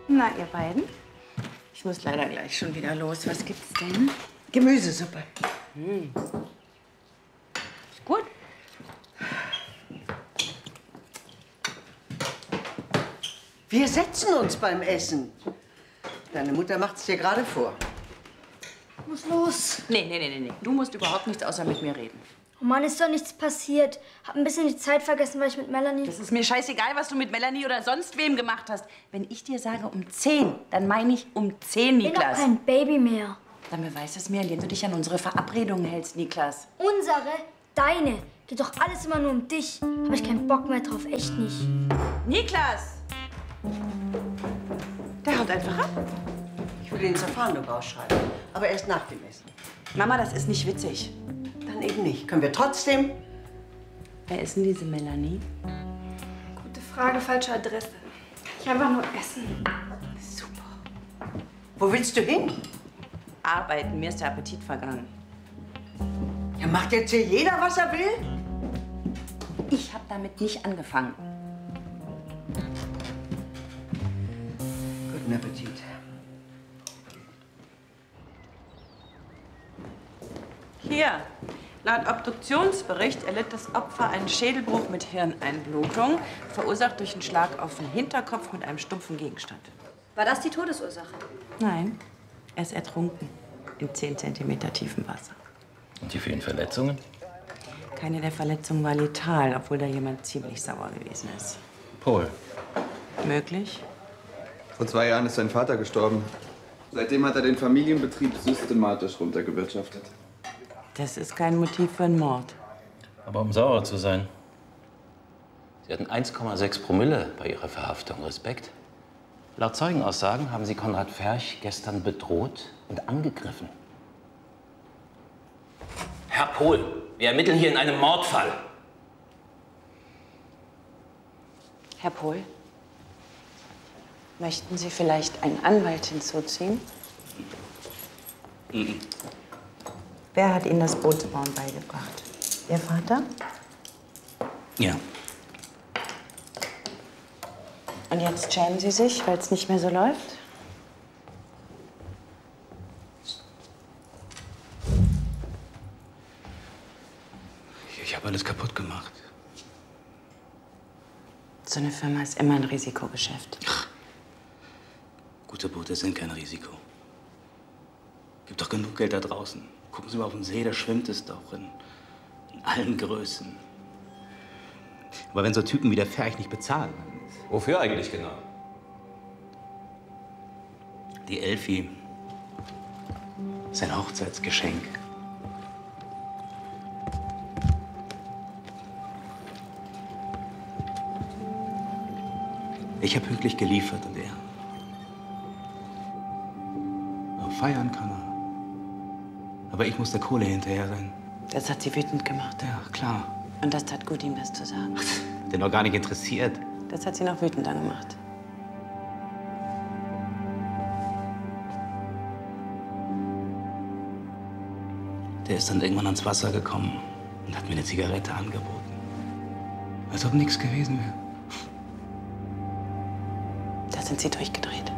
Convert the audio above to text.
Na, ihr beiden? Ich muss leider gleich schon wieder los. Was gibt's denn? Gemüsesuppe. Ist gut. Wir setzen uns beim Essen. Deine Mutter macht's dir gerade vor. Ich muss los. Nee. Du musst überhaupt nichts außer mit mir reden. Oh Mann, ist doch nichts passiert. Hab ein bisschen die Zeit vergessen, weil ich mit Melanie... Das ist mir scheißegal, was du mit Melanie oder sonst wem gemacht hast. Wenn ich dir sage um 10, dann meine ich um 10, Ich bin doch Niklas. kein Baby mehr. Dann beweis es mir, indem du dich an unsere Verabredungen hältst, Niklas. Unsere, deine. Geht doch alles immer nur um dich. Hab ich keinen Bock mehr drauf, echt nicht. Niklas! Der haut einfach ab. Ich will ihn zur Fahndung rausschreiben, aber erst nach dem Essen. Mama, das ist nicht witzig. Dann eben nicht. Können wir trotzdem? Wer ist denn diese Melanie? Gute Frage, falsche Adresse. Ich einfach nur essen. Super. Wo willst du hin? Arbeiten, mir ist der Appetit vergangen. Ja, macht jetzt hier jeder, was er will? Ich habe damit nicht angefangen. Guten Appetit. Hier. Laut Obduktionsbericht erlitt das Opfer einen Schädelbruch mit Hirneinblutung, verursacht durch einen Schlag auf den Hinterkopf mit einem stumpfen Gegenstand. War das die Todesursache? Nein, er ist ertrunken. In 10 Zentimeter tiefem Wasser. Und die vielen Verletzungen? Keine der Verletzungen war letal, obwohl da jemand ziemlich sauer gewesen ist. Paul. Möglich? Vor 2 Jahren ist sein Vater gestorben. Seitdem hat er den Familienbetrieb systematisch runtergewirtschaftet. Das ist kein Motiv für einen Mord. Aber um sauer zu sein. Sie hatten 1,6 Promille bei Ihrer Verhaftung. Respekt. Laut Zeugenaussagen haben Sie Konrad Ferch gestern bedroht und angegriffen. Herr Pohl, wir ermitteln hier in einem Mordfall. Herr Pohl, möchten Sie vielleicht einen Anwalt hinzuziehen? Wer hat Ihnen das Bootsbauen beigebracht? Ihr Vater? Ja. Und jetzt schämen Sie sich, weil es nicht mehr so läuft? Ich habe alles kaputt gemacht. So eine Firma ist immer ein Risikogeschäft. Gute Boote sind kein Risiko. Gibt doch genug Geld da draußen. Gucken Sie mal auf den See, da schwimmt es doch in allen Größen. Aber wenn so Typen wie der Ferch nicht bezahlen. Wofür eigentlich genau? Die Elfi. Sein Hochzeitsgeschenk. Ich habe pünktlich geliefert und er. Aber feiern kann er. Aber ich muss der Kohle hinterher sein. Das hat Sie wütend gemacht. Ja, klar. Und das tat gut, ihm das zu sagen. Den noch gar nicht interessiert. Das hat Sie noch wütender gemacht. Der ist dann irgendwann ans Wasser gekommen und hat mir eine Zigarette angeboten. Als ob nichts gewesen wäre. Da sind Sie durchgedreht.